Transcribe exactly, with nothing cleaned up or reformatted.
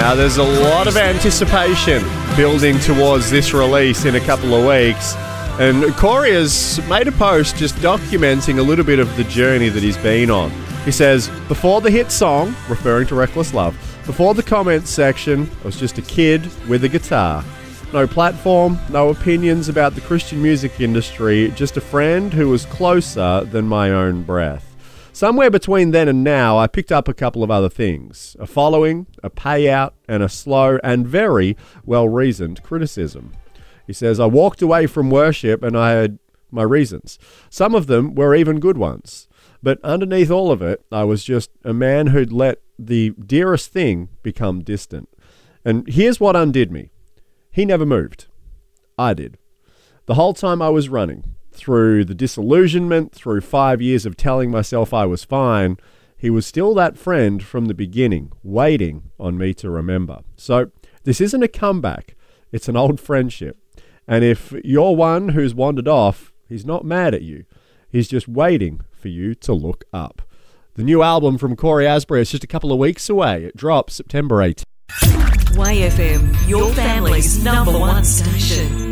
Now, there's a lot of anticipation building towards this release in a couple of weeks. And Corey has made a post just documenting a little bit of the journey that he's been on. He says, before the hit song, referring to Reckless Love, before the comments section, I was just a kid with a guitar. No platform, no opinions about the Christian music industry, just a friend who was closer than my own breath. Somewhere between then and now, I picked up a couple of other things. A following, a payout, and a slow and very well-reasoned criticism. He says, I walked away from worship and I had my reasons. Some of them were even good ones. But underneath all of it, I was just a man who'd let the dearest thing become distant. And here's what undid me. He never moved. I did. The whole time I was running, through the disillusionment, through five years of telling myself I was fine, he was still that friend from the beginning, waiting on me to remember. So this isn't a comeback. It's an old friendship. And if you're one who's wandered off, he's not mad at you. He's just waiting for you to look up. The new album from Cory Asbury is just a couple of weeks away. It drops September eighteenth. Y F M, your family's number one station.